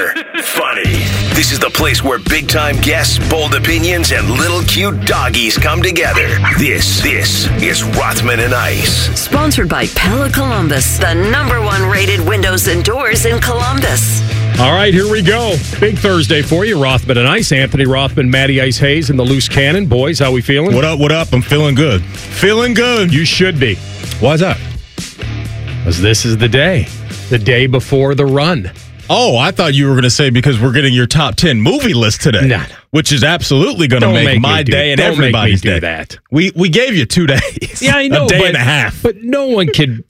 together. Funny. This is the place where big-time guests, bold opinions, and little cute doggies come together. This is Rothman and Ice. Sponsored by Pella Columbus, the #1 rated windows and doors in Columbus. All right, here we go. Big Thursday for you. Rothman and Ice. Anthony Rothman, Matty Ice Hayes, and the Loose Cannon. Boys, how we feeling? What up, what up? I'm feeling good. Feeling good. You should be. Why is that? Because this is the day before the run. Oh, I thought you were going to say because we're getting your top 10 movie list today. No. Which is absolutely going to make my day and everybody's day. That. We gave you 2 days. Yeah, I know. A day and a half. But no one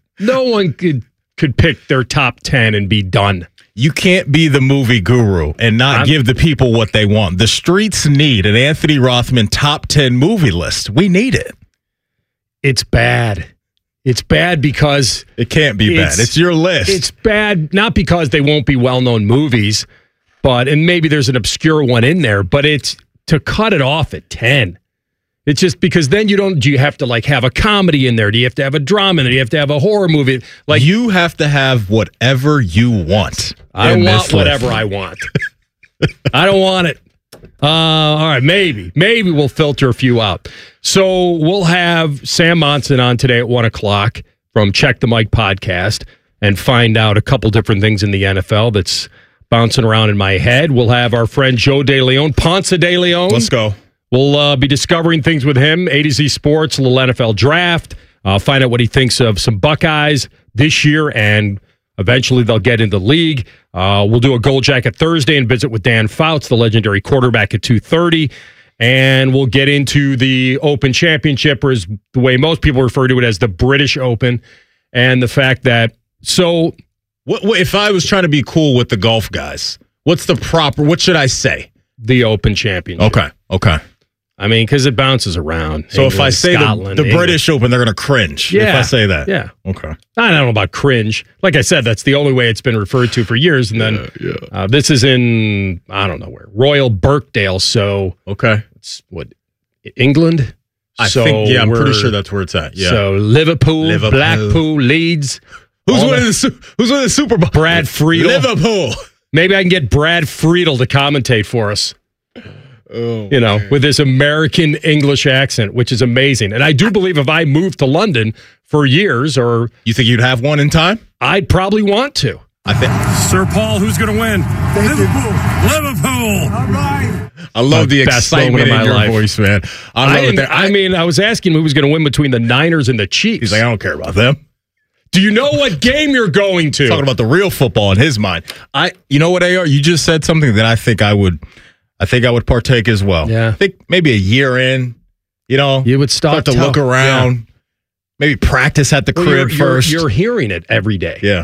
could pick their top 10 and be done. You can't be the movie guru and not give the people what they want. The streets need an Anthony Rothman top 10 movie list. We need it. It's bad. It's bad because... It can't be bad. It's your list. It's bad not because they won't be well-known movies, and maybe there's an obscure one in there, but it's to cut it off at 10. It's just because then do you have to have a comedy in there? Do you have to have a drama in there? Do you have to have a horror movie? You have to have whatever you want. I don't want whatever I want. I don't want it. All right, maybe we'll filter a few out. So we'll have Sam Monson on today at 1 o'clock from Check the Mic podcast and find out a couple different things in the NFL that's bouncing around in my head. We'll have our friend Joe DeLeon, Ponce DeLeon. Let's go. We'll be discovering things with him, A to Z Sports, a little NFL draft, find out what he thinks of some Buckeyes this year, and eventually they'll get into the league. We'll do a Gold Jacket Thursday and visit with Dan Fouts, the legendary quarterback, at 2:30. And we'll get into the Open Championship, or as the way most people refer to it as the British Open, and the fact that, so... What if I was trying to be cool with the golf guys? What should I say? The Open Championship. Okay. I mean, because it bounces around. So England, if I say the British Open, they're going to cringe if I say that. Yeah. Okay. I don't know about cringe. Like I said, that's the only way it's been referred to for years. And then this is in, I don't know where, Royal Birkdale. So, okay. It's England? I'm pretty sure that's where it's at. Yeah. So Liverpool, Blackpool, Leeds. Who's winning the Super Bowl? Brad Friedel. Liverpool. Maybe I can get Brad Friedel to commentate for us. With his American English accent, which is amazing. And I do believe if I moved to London for years, or... You think you'd have one in time? I'd probably want to. I think. Sir Paul, who's going to win? Liverpool. All right. I love the excitement in your voice, man. I was asking who was going to win between the Niners and the Chiefs. He's like, I don't care about them. Do you know what game you're going to? Talking about the real football in his mind. You know what, AR? You just said something that I think I would partake as well. Yeah. I think maybe a year in, you would start to look around, maybe practice at the crib first. You're hearing it every day. Yeah.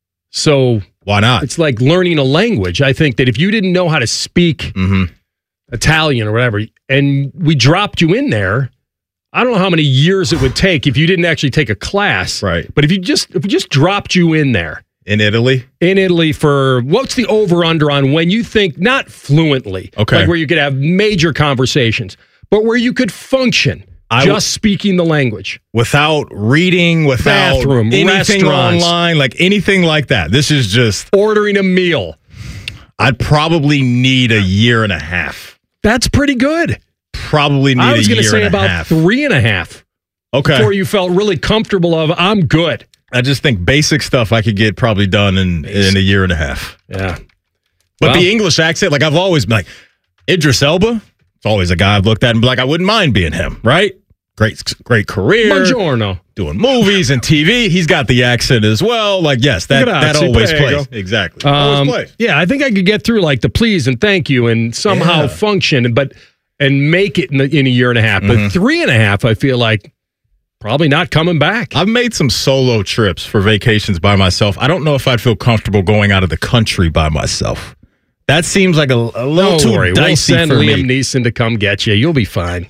So why not? It's like learning a language. I think that if you didn't know how to speak Italian or whatever, and we dropped you in there, I don't know how many years it would take if you didn't actually take a class. Right. But if we just dropped you in there. In Italy? In Italy for, what's the over-under on when you think, not fluently, like where you could have major conversations, but where you could function speaking the language. Without reading, without bathroom, anything online, like anything like that. This is just... Ordering a meal. I'd probably need a year and a half. That's pretty good. Probably need a year and a half. I was going to say about 3.5. Okay. Before you felt really comfortable I'm good. I just think basic stuff I could get probably done in a year and a half. Yeah. But the English accent, I've always been Idris Elba, it's always a guy I've looked at and been I wouldn't mind being him, right? Great career. Buongiorno. Doing movies and TV. He's got the accent as well. yes, that always plays. Exactly. Always plays. Yeah, I think I could get through the please and thank you and somehow function and make it in a year and a half. But 3.5, I feel like probably not coming back. I've made some solo trips for vacations by myself. I don't know if I'd feel comfortable going out of the country by myself. That seems like a little too dicey we'll send for Liam me. Neeson to come get you. You'll be fine.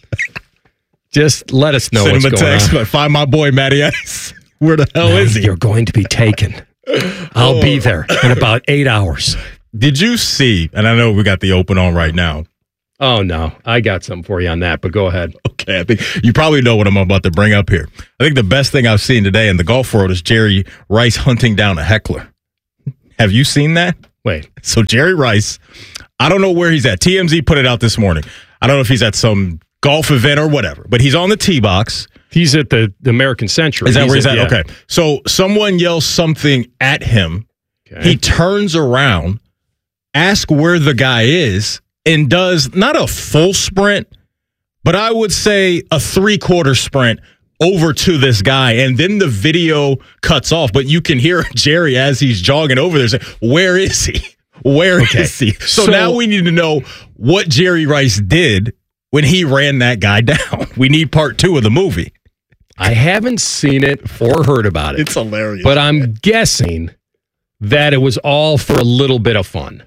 Just let us know Send what's him a text, going on. find my boy Matty Ice. Where the hell is he? You're going to be taken. I'll be there in about 8 hours. Did you see, and I know we got the Open on right now. Oh, no. I got something for you on that, but go ahead. Okay, I think you probably know what I'm about to bring up here. I think the best thing I've seen today in the golf world is Jerry Rice hunting down a heckler. Have you seen that? Wait. So Jerry Rice, I don't know where he's at. TMZ put it out this morning. I don't know if he's at some golf event or whatever, but he's on the tee box. He's at the American Century. Is that where he's at? Yeah. Okay. So someone yells something at him. Okay. He turns around, asks where the guy is, and does not a full sprint, but I would say a 3/4 sprint over to this guy. And then the video cuts off, but you can hear Jerry as he's jogging over there saying, where is he? Where is he? So now we need to know what Jerry Rice did when he ran that guy down. We need part 2 of the movie. I haven't seen it or heard about it. It's hilarious. But I'm guessing that it was all for a little bit of fun.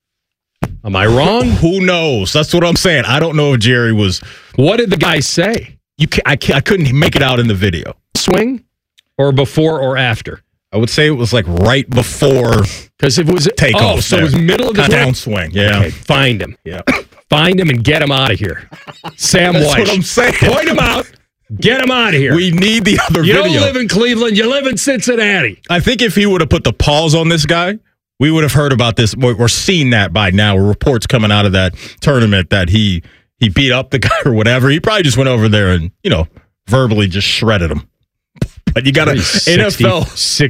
Am I wrong? Who knows? That's what I'm saying. I don't know if Jerry was. What did the guy say? I couldn't make it out in the video. Swing? Or before or after? I would say it was like right before. Because if it was takeoff. Oh, so it was middle of the downswing. Yeah. Okay, find him. Yeah. Find him and get him out of here. Sam That's Weiss. what I'm saying. Point him out. Get him out of here. We need the other You video. don't live in Cleveland. You live in Cincinnati. I think if he would have put the pause on this guy, we would have heard about this. We're seeing that by now. Reports coming out of that tournament that he beat up the guy or whatever. He probably just went over there and, verbally just shredded him. But you got to NFL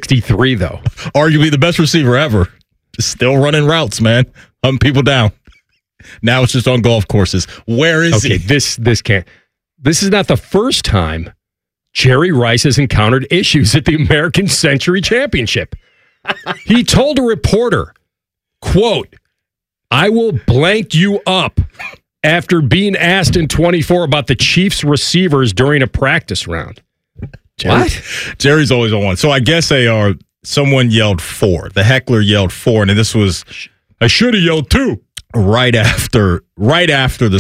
63 though. Arguably the best receiver ever. Still running routes, man. Hunting people down. Now it's just on golf courses. Where is he? This can't. This is not the first time Jerry Rice has encountered issues at the American Century Championship. He told a reporter, quote, "I will blank you up," after being asked in 24 about the Chiefs receivers during a practice round. What? Jerry's always on one. So I guess someone yelled 4. The heckler yelled 4, and this was I should have yelled 2. right after the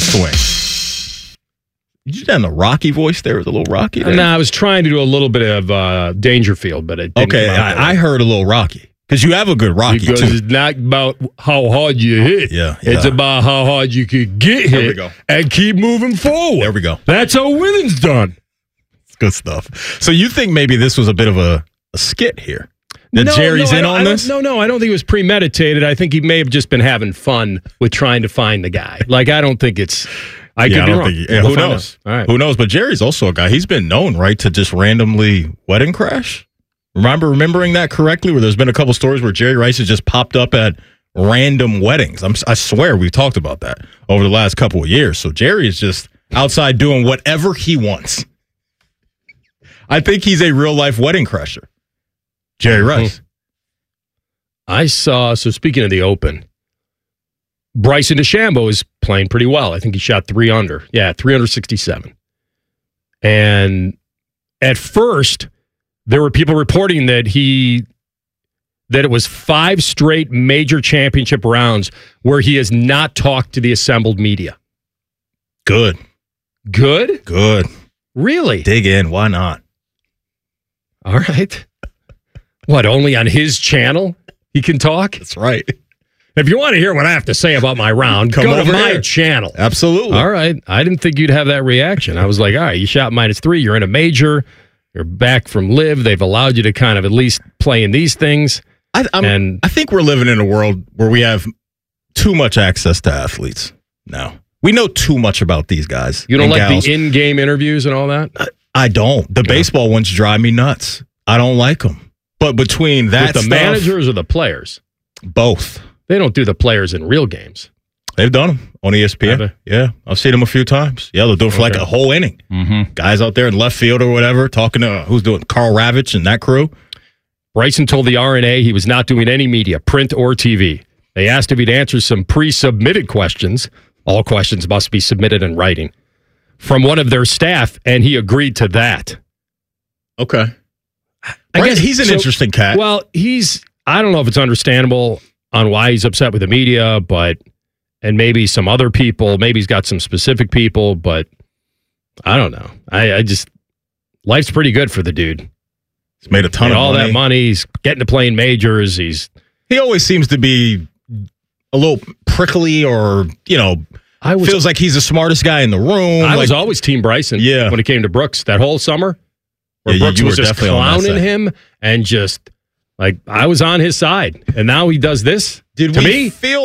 swing. Did you done the Rocky voice there? Was a little Rocky there? No, I was trying to do a little bit of Dangerfield, but it didn't Okay, come out I heard a little Rocky. Because you have a good Rocky, because too. it's not about how hard you hit. Yeah. It's about how hard you could get There we hit go. and keep moving forward. There we go. That's how winning's done. It's good stuff. So you think maybe this was a bit of a skit here? That Jerry's in on this? No, I don't think it was premeditated. I think he may have just been having fun with trying to find the guy. Like, I don't think it's... I could be wrong. Who knows? All right. Who knows? But Jerry's also a guy. He's been known, right, to just randomly wedding crash. Remembering that correctly, where there's been a couple stories where Jerry Rice has just popped up at random weddings. I swear we've talked about that over the last couple of years. So Jerry is just outside doing whatever he wants. I think he's a real life wedding crasher. Jerry Rice. I saw, so speaking of the Open, Bryson DeChambeau is playing pretty well. I think he shot 3 under. Yeah, 367. And at first, there were people reporting that it was 5 straight major championship rounds where he has not talked to the assembled media. Good. Good? Good. Really? Dig in. Why not? All right. What, only on his channel he can talk? That's right. If you want to hear what I have to say about my round, Come go to over my here. channel. Absolutely. All right. I didn't think you'd have that reaction. I was like, all right, you shot -3. You're in a major. You're back from live. They've allowed you to kind of at least play in these things. I think we're living in a world where we have too much access to athletes now. We know too much about these guys. You don't and like gals. the in-game interviews and all that? I don't. The baseball ones drive me nuts. I don't like them. But between that With the managers or the players? both. They don't do the players in real games. They've done them on ESPN. Have they? Yeah, I've seen them a few times. Yeah, they'll do it for like a whole inning. Mm-hmm. Guys out there in left field or whatever, talking to who's doing Carl Ravitch and that crew. Bryson told the RNA he was not doing any media, print or TV. They asked if he'd answer some pre-submitted questions. All questions must be submitted in writing from one of their staff, and he agreed to that. Okay. I guess he's an interesting cat. Well, I don't know if it's understandable on why he's upset with the media, and maybe some other people, maybe he's got some specific people, but I don't know. Life's pretty good for the dude. He's made a ton of all money. that money. He's getting to play in majors. He always seems to be a little prickly or, feels like he's the smartest guy in the room. I was always Team Bryson when it came to Brooks that whole summer. Where Brooks was just clowning him and just Like, I was on his side, and now he does this. Did to we me, feel